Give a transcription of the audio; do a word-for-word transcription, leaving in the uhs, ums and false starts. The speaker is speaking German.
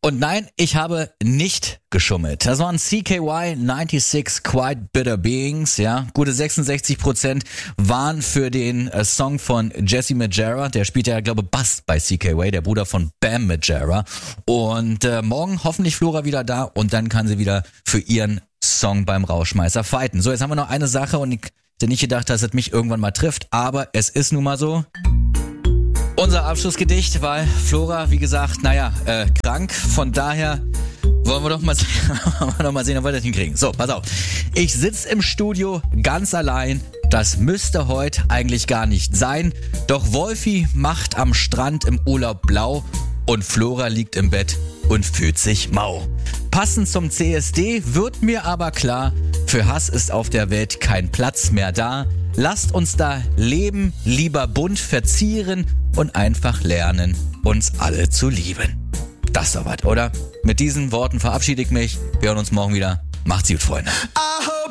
Und nein, ich habe nicht geschummelt. Das waren C K Y sechsundneunzig Quite Bitter Beings, ja. Gute sechsundsechzig Prozent waren für den äh, Song von Jesse Majera. Der spielt ja, glaube ich, Bass bei C K Y, der Bruder von Bam Majera. Und äh, morgen hoffentlich Flora wieder da und dann kann sie wieder für ihren Song beim Rauschmeißer fighten. So, jetzt haben wir noch eine Sache und ich hätte nicht gedacht, dass es mich irgendwann mal trifft, aber es ist nun mal so. Unser Abschlussgedicht, weil Flora, wie gesagt, naja, äh, krank. Von daher wollen wir doch mal, wollen wir doch mal sehen, ob wir das hinkriegen. So, pass auf. Ich sitze im Studio ganz allein. Das müsste heute eigentlich gar nicht sein. Doch Wolfi macht am Strand im Urlaub blau und Flora liegt im Bett und fühlt sich mau. Passend zum C S D wird mir aber klar, für Hass ist auf der Welt kein Platz mehr da. Lasst uns da leben, lieber bunt verzieren und einfach lernen, uns alle zu lieben. Das ist doch was, oder? Mit diesen Worten verabschiede ich mich. Wir hören uns morgen wieder. Macht's gut, Freunde.